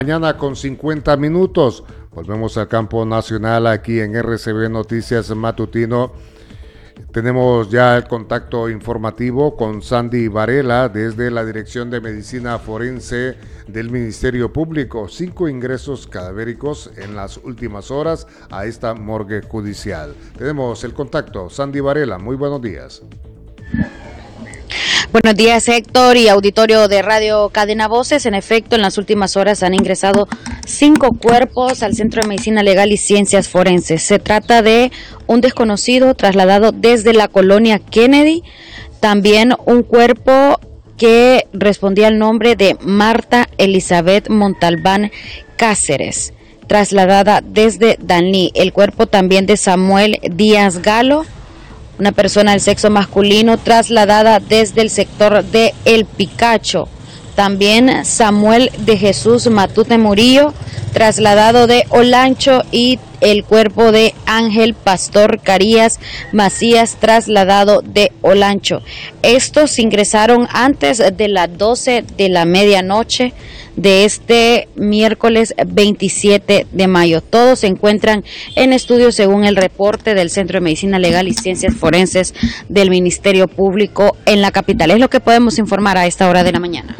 Mañana con 50 minutos. Volvemos al campo nacional aquí en RCB Noticias Matutino. Tenemos ya el contacto informativo con Sandy Varela desde la Dirección de Medicina Forense del Ministerio Público. 5 ingresos cadavéricos en las últimas horas a esta morgue judicial. Tenemos el contacto. Sandy Varela, muy buenos días. Buenos días, Héctor y auditorio de Radio Cadena Voces. En efecto, en las últimas horas han ingresado 5 cuerpos al Centro de Medicina Legal y Ciencias Forenses. Se trata de un desconocido trasladado desde la colonia Kennedy, también un cuerpo que respondía al nombre de Marta Elizabeth Montalbán Cáceres, trasladada desde Danlí. El cuerpo también de Samuel Díaz Galo, una persona del sexo masculino, trasladada desde el sector de El Picacho. También Samuel de Jesús Matute Murillo, trasladado de Olancho, y el cuerpo de Ángel Pastor Carías Macías, trasladado de Olancho. Estos ingresaron antes de las 12 de la medianoche de este miércoles 27 de mayo. Todos se encuentran en estudio según el reporte del Centro de Medicina Legal y Ciencias Forenses del Ministerio Público en la capital. Es lo que podemos informar a esta hora de la mañana.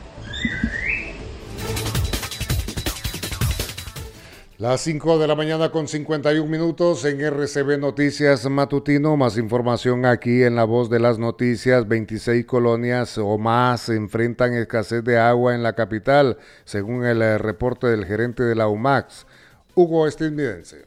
Las 5 de la mañana con 51 minutos en RCB Noticias Matutino. Más información aquí en La Voz de las Noticias. 26 colonias o más enfrentan escasez de agua en la capital, según el reporte del gerente de la UMAX, Hugo Estividense.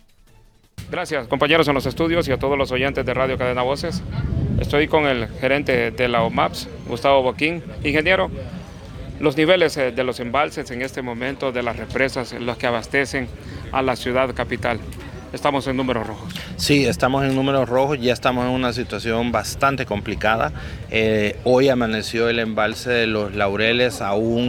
Gracias, compañeros en los estudios y a todos los oyentes de Radio Cadena Voces. Estoy con el gerente de la UMAPS, Gustavo Boquín. Ingeniero, los niveles de los embalses en este momento, de las represas, los que abastecen a la ciudad capital, estamos en números rojos. Sí, estamos en números rojos, ya estamos en una situación bastante complicada. Hoy amaneció el embalse de los Laureles a un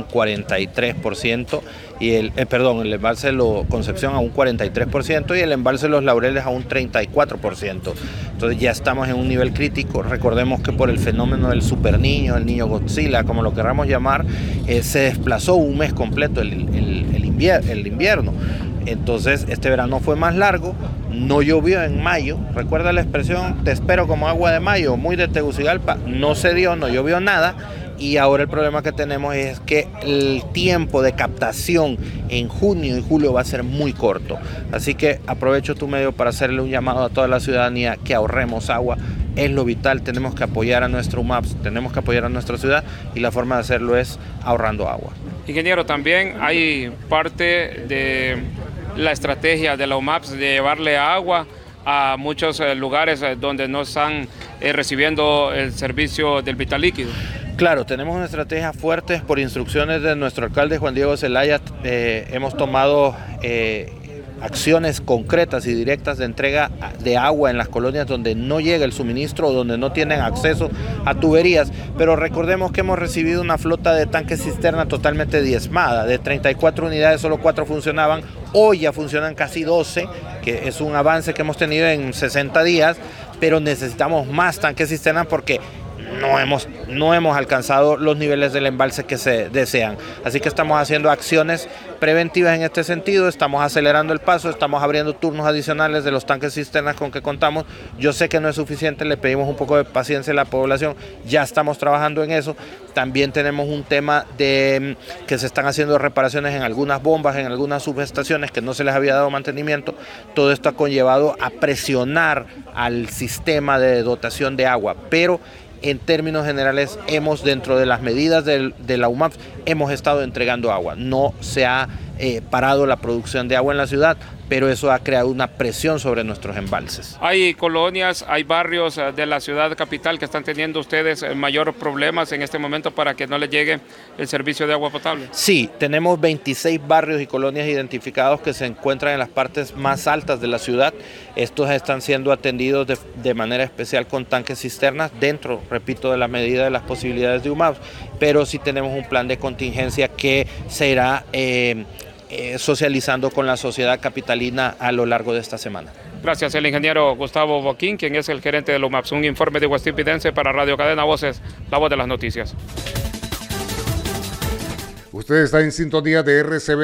43%, y el embalse de Concepción a un 43% y el embalse de los Laureles a un 34%. Entonces ya estamos en un nivel crítico. Recordemos que por el fenómeno del superniño, el niño Godzilla, como lo queramos llamar, se desplazó un mes completo el invierno. Entonces este verano fue más largo, no llovió en mayo. Recuerda la expresión, te espero como agua de mayo, muy de Tegucigalpa. No se dio, no llovió nada. Y ahora el problema que tenemos es que el tiempo de captación en junio y julio va a ser muy corto. Así que aprovecho tu medio para hacerle un llamado a toda la ciudadanía que ahorremos agua. Es lo vital, tenemos que apoyar a nuestro UMAPS, tenemos que apoyar a nuestra ciudad, y la forma de hacerlo es ahorrando agua. Ingeniero, también hay parte de la estrategia de la UMAPS de llevarle agua a muchos lugares donde no están recibiendo el servicio del vital líquido. Claro, tenemos una estrategia fuerte. Por instrucciones de nuestro alcalde Juan Diego Zelaya, hemos tomado acciones concretas y directas de entrega de agua en las colonias donde no llega el suministro o donde no tienen acceso a tuberías. Pero recordemos que hemos recibido una flota de tanques cisterna totalmente diezmada. De 34 unidades, solo 4 funcionaban. Hoy ya funcionan casi 12, que es un avance que hemos tenido en 60 días, pero necesitamos más tanques cisterna porque no hemos alcanzado los niveles del embalse que se desean. Así que estamos haciendo acciones preventivas en este sentido, estamos acelerando el paso, estamos abriendo turnos adicionales de los tanques cisternas con que contamos. Yo sé que no es suficiente, le pedimos un poco de paciencia a la población, ya estamos trabajando en eso. También tenemos un tema de que se están haciendo reparaciones en algunas bombas, en algunas subestaciones que no se les había dado mantenimiento. Todo esto ha conllevado a presionar al sistema de dotación de agua, pero en términos generales hemos, dentro de las medidas de la UMAPS, hemos estado entregando agua. No se ha parado la producción de agua en la ciudad, pero eso ha creado una presión sobre nuestros embalses. Hay colonias, hay barrios de la ciudad capital que están teniendo ustedes mayores problemas en este momento para que no les llegue el servicio de agua potable. Sí, tenemos 26 barrios y colonias identificados que se encuentran en las partes más altas de la ciudad. Estos están siendo atendidos de manera especial con tanques cisternas dentro, repito, de la medida de las posibilidades de UMAPS, pero sí tenemos un plan de contingencia que se irá socializando con la sociedad capitalina a lo largo de esta semana. Gracias, el ingeniero Gustavo Boquín, quien es el gerente de la UMAPS. Un informe de Huastipidense para Radio Cadena Voces, La Voz de las Noticias. Usted está en sintonía de RCB